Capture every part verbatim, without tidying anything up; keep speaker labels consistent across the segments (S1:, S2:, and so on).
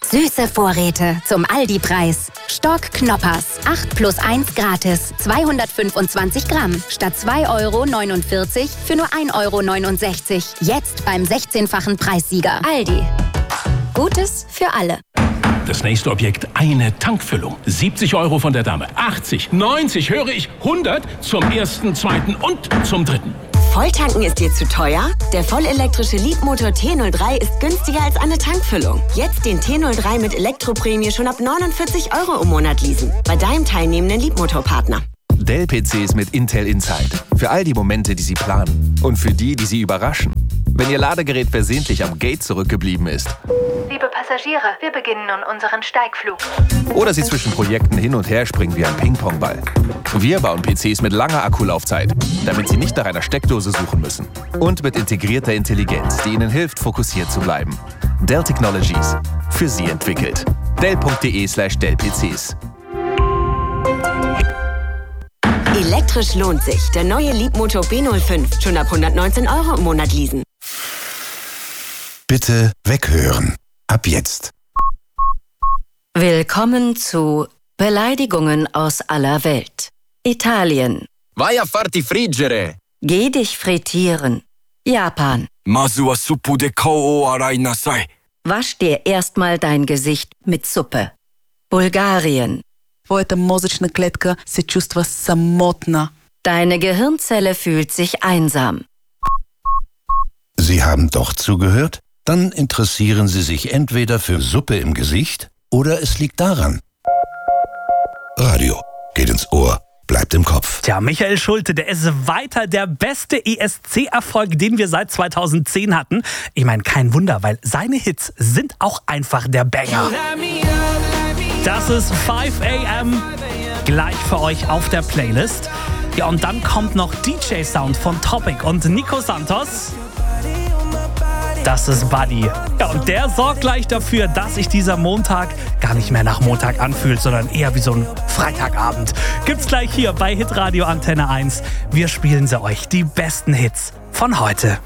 S1: Süße Vorräte zum Aldi-Preis. Stork Knoppers. acht plus eins gratis. zweihundertfünfundzwanzig Gramm. Statt zwei Euro neunundvierzig für nur ein Euro neunundsechzig. Jetzt beim sechzehnfachen Preissieger. Aldi. Gutes für alle.
S2: Das nächste Objekt, eine Tankfüllung. siebzig Euro von der Dame. achtzig, neunzig, höre ich, hundert zum ersten, zweiten und zum dritten.
S3: Volltanken ist dir zu teuer? Der vollelektrische Leapmotor T null drei ist günstiger als eine Tankfüllung. Jetzt den T null drei mit Elektroprämie schon ab neunundvierzig Euro im Monat leasen. Bei deinem teilnehmenden Leapmotor-Partner.
S4: Dell-P Cs mit Intel Inside. Für all die Momente, die Sie planen. Und für die, die Sie überraschen. Wenn Ihr Ladegerät versehentlich am Gate zurückgeblieben ist.
S5: Liebe Passagiere, wir beginnen nun unseren Steigflug.
S4: Oder Sie zwischen Projekten hin und her springen wie ein Ping-Pong-Ball. Wir bauen P Cs mit langer Akkulaufzeit, damit Sie nicht nach einer Steckdose suchen müssen. Und mit integrierter Intelligenz, die Ihnen hilft, fokussiert zu bleiben. Dell Technologies. Für Sie entwickelt. Dell.de slash Dell-PCs.
S3: Elektrisch lohnt sich. Der neue Leapmotor B null fünf. Schon ab hundertneunzehn Euro im Monat leasen.
S6: Bitte weghören. Ab jetzt.
S7: Willkommen zu Beleidigungen aus aller Welt. Italien.
S8: Vai a farti friggere.
S7: Geh dich frittieren. Japan.
S8: Masu wa suppu de kou o arai nasai.
S7: Wasch dir erstmal dein Gesicht mit Suppe. Bulgarien.
S9: Твоята мозъчна клетка се чувства самотна.
S7: Deine Gehirnzelle fühlt sich einsam.
S6: Sie haben doch zugehört? Dann interessieren Sie sich entweder für Suppe im Gesicht oder es liegt daran. Radio geht ins Ohr, bleibt im Kopf.
S10: Tja, Michael Schulte, der ist weiter der beste E S C-Erfolg, den wir seit zweitausendzehn hatten. Ich meine, kein Wunder, weil seine Hits sind auch einfach der Banger. Das ist five a m gleich für euch auf der Playlist. Ja, und dann kommt noch D J-Sound von Topic und Nico Santos. Das ist Buddy. Ja, und der sorgt gleich dafür, dass sich dieser Montag gar nicht mehr nach Montag anfühlt, sondern eher wie so ein Freitagabend. Gibt's gleich hier bei Hitradio Antenne eins. Wir spielen sie euch, die besten Hits von heute.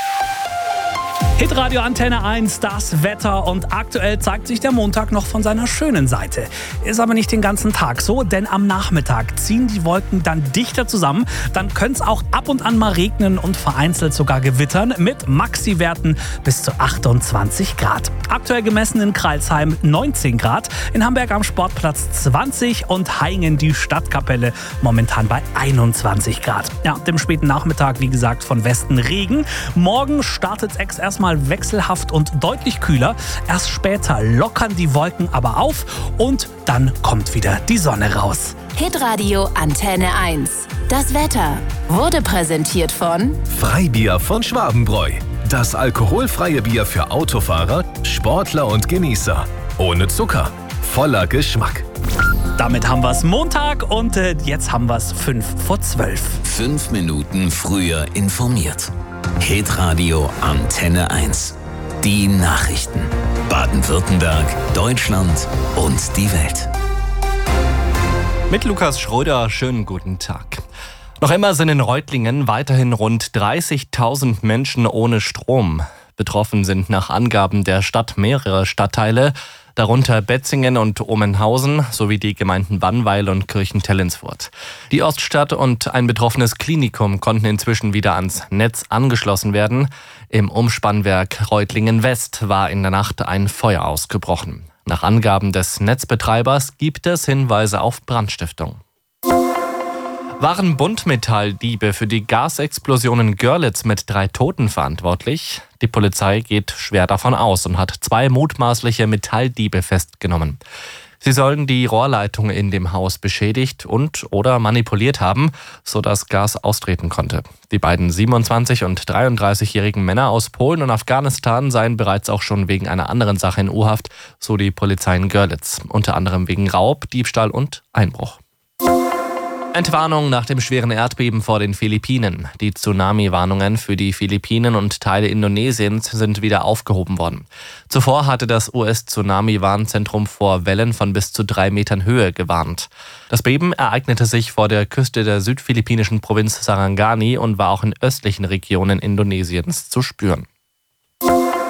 S10: Hitradio Antenne eins, das Wetter, und aktuell zeigt sich der Montag noch von seiner schönen Seite. Ist aber nicht den ganzen Tag so, denn am Nachmittag ziehen die Wolken dann dichter zusammen. Dann könnte es auch ab und an mal regnen und vereinzelt sogar gewittern mit Maxi-Werten bis zu achtundzwanzig Grad. Aktuell gemessen in Crailsheim neunzehn Grad, in Hamburg am Sportplatz zwanzig und Haingen die Stadtkapelle momentan bei einundzwanzig Grad. Ja, dem späten Nachmittag, wie gesagt, von Westen Regen. Morgen startet es erstmal wechselhaft und deutlich kühler. Erst später lockern die Wolken aber auf und dann kommt wieder die Sonne raus.
S1: Hitradio Antenne eins. Das Wetter wurde präsentiert von
S11: Freibier von Schwabenbräu. Das alkoholfreie Bier für Autofahrer, Sportler und Genießer. Ohne Zucker, voller Geschmack.
S10: Damit haben wir es Montag und äh, jetzt haben wir es fünf vor zwölf.
S12: Fünf Minuten früher informiert. Hitradio Antenne eins. Die Nachrichten. Baden-Württemberg, Deutschland und die Welt.
S13: Mit Lukas Schröder, schönen guten Tag. Noch immer sind in Reutlingen weiterhin rund dreißigtausend Menschen ohne Strom. Betroffen sind nach Angaben der Stadt mehrere Stadtteile, darunter Betzingen und Omenhausen sowie die Gemeinden Bannweil und Kirchentellensfurt. Die Oststadt und ein betroffenes Klinikum konnten inzwischen wieder ans Netz angeschlossen werden. Im Umspannwerk Reutlingen West war in der Nacht ein Feuer ausgebrochen. Nach Angaben des Netzbetreibers gibt es Hinweise auf Brandstiftung. Waren Buntmetalldiebe für die Gasexplosion in Görlitz mit drei Toten verantwortlich? Die Polizei geht schwer davon aus und hat zwei mutmaßliche Metalldiebe festgenommen. Sie sollen die Rohrleitung in dem Haus beschädigt und oder manipuliert haben, sodass Gas austreten konnte. Die beiden siebenundzwanzig- und dreiunddreißigjährigen Männer aus Polen und Afghanistan seien bereits auch schon wegen einer anderen Sache in U-Haft, so die Polizei in Görlitz, unter anderem wegen Raub, Diebstahl und Einbruch. Entwarnung nach dem schweren Erdbeben vor den Philippinen. Die Tsunami-Warnungen für die Philippinen und Teile Indonesiens sind wieder aufgehoben worden. Zuvor hatte das U S-Tsunami-Warnzentrum vor Wellen von bis zu drei Metern Höhe gewarnt. Das Beben ereignete sich vor der Küste der südphilippinischen Provinz Sarangani und war auch in östlichen Regionen Indonesiens zu spüren.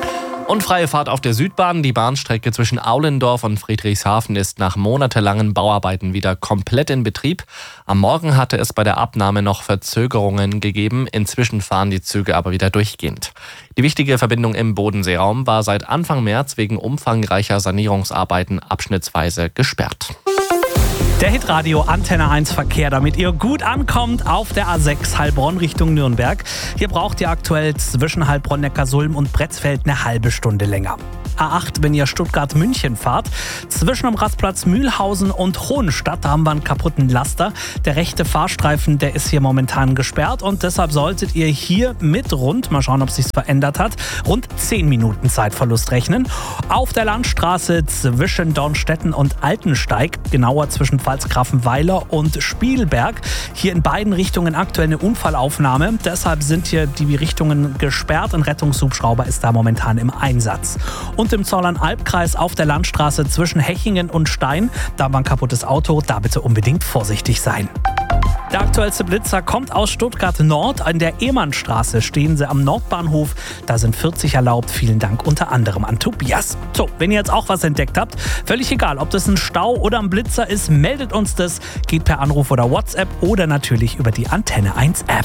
S13: Und freie Fahrt auf der Südbahn. Die Bahnstrecke zwischen Aulendorf und Friedrichshafen ist nach monatelangen Bauarbeiten wieder komplett in Betrieb. Am Morgen hatte es bei der Abnahme noch Verzögerungen gegeben. Inzwischen fahren die Züge aber wieder durchgehend. Die wichtige Verbindung im Bodenseeraum war seit Anfang März wegen umfangreicher Sanierungsarbeiten abschnittsweise gesperrt.
S10: Der Hitradio Antenne eins Verkehr, damit ihr gut ankommt auf der A sechs Heilbronn Richtung Nürnberg. Hier braucht ihr aktuell zwischen Heilbronn, Neckarsulm und Bretzfeld eine halbe Stunde länger. A acht, wenn ihr Stuttgart-München fahrt. Zwischen dem Rastplatz Mühlhausen und Hohenstadt, da haben wir einen kaputten Laster. Der rechte Fahrstreifen, der ist hier momentan gesperrt und deshalb solltet ihr hier mit rund, mal schauen, ob es sich verändert hat, rund zehn Minuten Zeitverlust rechnen. Auf der Landstraße zwischen Dornstetten und Altensteig, genauer zwischen Pfalzgrafenweiler und Spielberg. Hier in beiden Richtungen aktuell eine Unfallaufnahme. Deshalb sind hier die Richtungen gesperrt. Ein Rettungshubschrauber ist da momentan im Einsatz. Und im Zollern-Albkreis auf der Landstraße zwischen Hechingen und Stein, da war ein kaputtes Auto, da bitte unbedingt vorsichtig sein. Der aktuellste Blitzer kommt aus Stuttgart Nord. An der Ehmannstraße stehen sie am Nordbahnhof. Da sind vierzig erlaubt. Vielen Dank unter anderem an Tobias. So, wenn ihr jetzt auch was entdeckt habt, völlig egal, ob das ein Stau oder ein Blitzer ist, meldet uns das. Geht per Anruf oder WhatsApp oder natürlich über die Antenne eins App.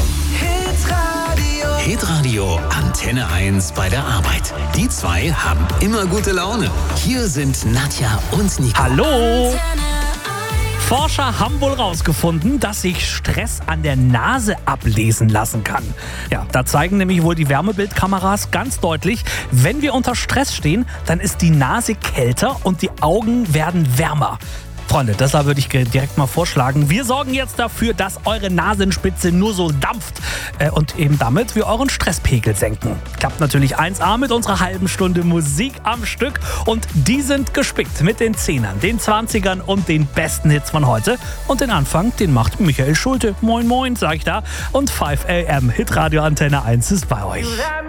S12: Hitradio Antenne eins bei der Arbeit. Die zwei haben immer gute Laune. Hier sind Nadja und Nico.
S10: Hallo! Forscher haben wohl rausgefunden, dass sich Stress an der Nase ablesen lassen kann. Ja, da zeigen nämlich wohl die Wärmebildkameras ganz deutlich, wenn wir unter Stress stehen, dann ist die Nase kälter und die Augen werden wärmer. Freunde, deshalb würde ich direkt mal vorschlagen, wir sorgen jetzt dafür, dass eure Nasenspitze nur so dampft äh, und eben damit wir euren Stresspegel senken. Klappt natürlich eins A mit unserer halben Stunde Musik am Stück und die sind gespickt mit den Zehnern, den Zwanzigern und den besten Hits von heute. Und den Anfang, den macht Michael Schulte. Moin moin, sag ich da. Und fünf A M Hitradio Antenne eins ist bei euch.